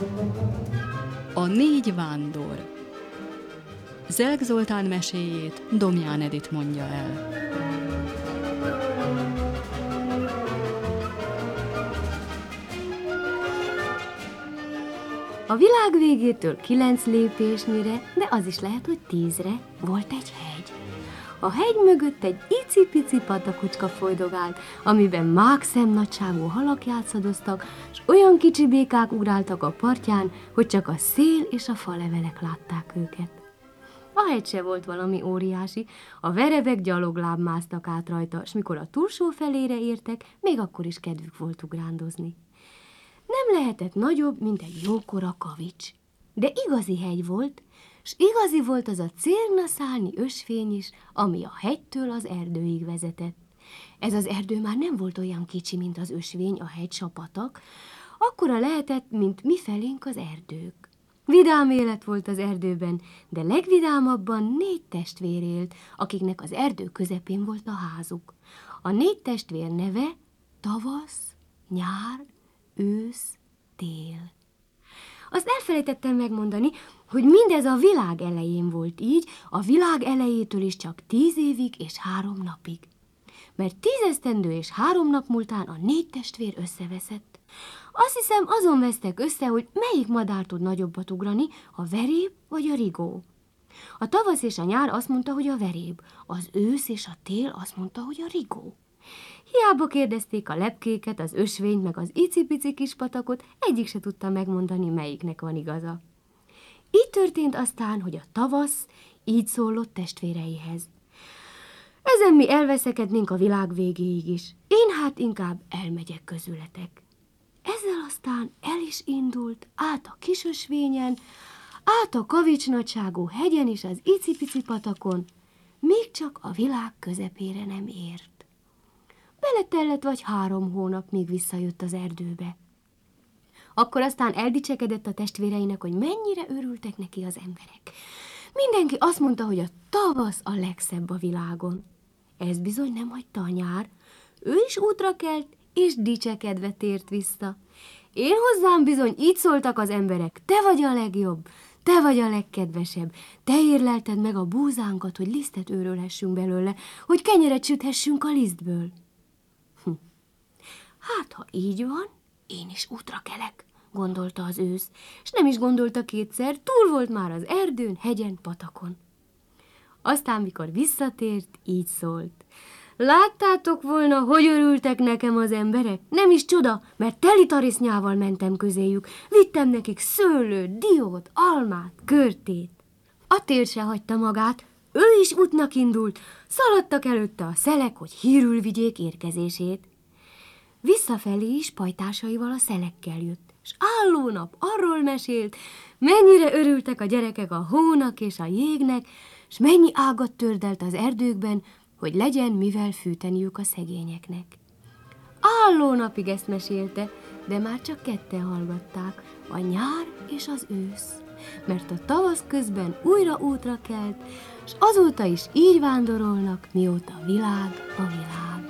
A négy vándor. Zelk Zoltán meséjét Domján Edit mondja el. A világ végétől 9 lépésnyire, de az is lehet, hogy 10-re volt egy hegy. A hegy mögött egy icipici patakocska folydogált, amiben mákszemnagyságú halak játszadoztak, s olyan kicsi békák ugráltak a partján, hogy csak a szél és a falevelek látták őket. A hegy se volt valami óriási, a verebek gyalogláb másztak át rajta, s mikor a túlsó felére értek, még akkor is kedvük volt ugrándozni. Nem lehetett nagyobb, mint egy jókora kavics. De igazi hegy volt, s igazi volt az a cérnaszálnyi ösvény is, ami a hegytől az erdőig vezetett. Ez az erdő már nem volt olyan kicsi, mint az ösvény, a hegy s a patak, akkora lehetett, mint mifelénk az erdők. Vidám élet volt az erdőben, de legvidámabban 4 testvér élt, akiknek az erdő közepén volt a házuk. A 4 testvér neve tavasz, nyár, ősz, tél. Azt elfelejtettem megmondani, hogy mindez a világ elején volt így, a világ elejétől is csak 10 évig és 3 napig. Mert 10 esztendő és 3 nap múltán a 4 testvér összeveszett. Azt hiszem, azon vesztek össze, hogy melyik madár tud nagyobbat ugrani, a veréb vagy a rigó. A tavasz és a nyár azt mondta, hogy a veréb, az ősz és a tél azt mondta, hogy a rigó. Hiába kérdezték a lepkéket, az ösvényt, meg az icipici kis patakot, egyik se tudta megmondani, melyiknek van igaza. Így történt aztán, hogy a tavasz így szólott testvéreihez. Ezen mi elveszekednénk a világ végéig is. Én hát inkább elmegyek közületek. Ezzel aztán el is indult, át a kis ösvényen, át a kavicsnagyságú hegyen és az icipici patakon, még csak a világ közepére nem ért. Beletellett vagy 3 hónap, míg visszajött az erdőbe. Akkor aztán eldicsekedett a testvéreinek, hogy mennyire örültek neki az emberek. Mindenki azt mondta, hogy a tavasz a legszebb a világon. Ez bizony nem hagyta a nyár. Ő is útra kelt, és dicsekedve tért vissza. Én hozzám bizony így szóltak az emberek, te vagy a legjobb, te vagy a legkedvesebb, te érlelted meg a búzánkat, hogy lisztet őrölhessünk belőle, hogy kenyeret süthessünk a lisztből. Hát, ha így van, én is útra kelek, gondolta az ősz, és nem is gondolta kétszer, túl volt már az erdőn, hegyen, patakon. Aztán, mikor visszatért, így szólt. Láttátok volna, hogy örültek nekem az emberek? Nem is csoda, mert teli tarisznyával mentem közéjük. Vittem nekik szőlőt, diót, almát, körtét. A tél se hagyta magát, ő is útnak indult, szaladtak előtte a szelek, hogy hírül vigyék érkezését. Visszafelé is pajtásaival a szelekkel jött, s álló nap arról mesélt, mennyire örültek a gyerekek a hónak és a jégnek, s mennyi ágat tördelt az erdőkben, hogy legyen mivel fűteniük a szegényeknek. Álló napig ezt mesélte, de már csak 2-en hallgatták, a nyár és az ősz, mert a tavasz közben újra útra kelt, s azóta is így vándorolnak, mióta világ a világ.